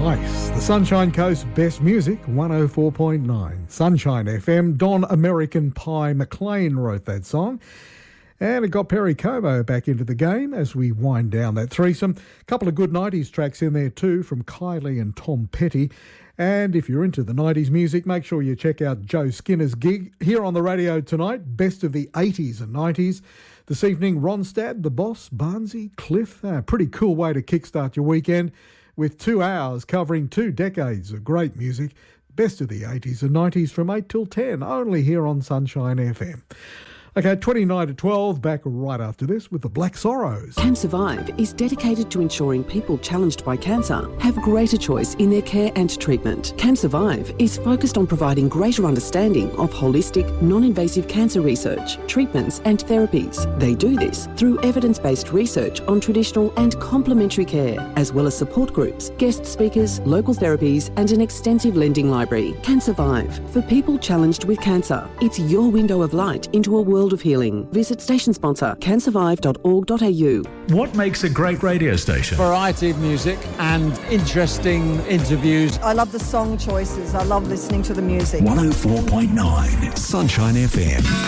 Nice. The Sunshine Coast Best Music, 104.9. Sunshine FM. Don American Pie McLean wrote that song. And it got Perry Como back into the game as we wind down that threesome. A couple of good 90s tracks in there too from Kylie and Tom Petty. And if you're into the 90s music, make sure you check out Joe Skinner's gig here on the radio tonight. Best of the 80s and 90s. This evening, Ronstadt, The Boss, Barnsey, Cliff. Pretty cool way to kickstart your weekend with 2 hours covering 2 decades of great music. Best of the 80s and 90s from 8 till 10, only here on Sunshine FM. Okay, 29 to 12, back right after this with the Black Sorrows. CanSurvive is dedicated to ensuring people challenged by cancer have greater choice in their care and treatment. CanSurvive is focused on providing greater understanding of holistic, non-invasive cancer research, treatments and therapies. They do this through evidence-based research on traditional and complementary care, as well as support groups, guest speakers, local therapies and an extensive lending library. CanSurvive, for people challenged with cancer. It's your window of light into a world of healing. Visit station sponsor cansurvive.org.au. What makes a great radio station? Variety of music and interesting interviews. I love the song choices. I love listening to the music. 104.9 Sunshine FM.